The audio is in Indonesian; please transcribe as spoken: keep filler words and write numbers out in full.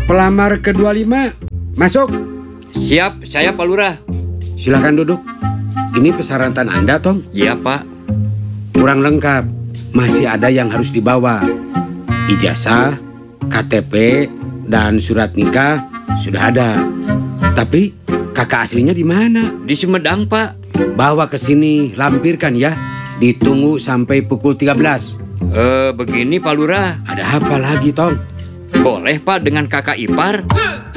Pelamar ke dua puluh lima, masuk. Siap, saya Pak Lurah. Silakan duduk. Ini persyaratan Anda, Tong. Iya, Pak. Kurang lengkap. Masih ada yang harus dibawa. Ijazah, K T P, dan surat nikah sudah ada. Tapi kakak aslinya di mana? Di Sumedang, Pak. Bawa ke sini, lampirkan ya. Ditunggu sampai pukul tiga belas. Eh, begini Pak Lurah. Ada apa lagi, Tong? Boleh Pak dengan kakak ipar?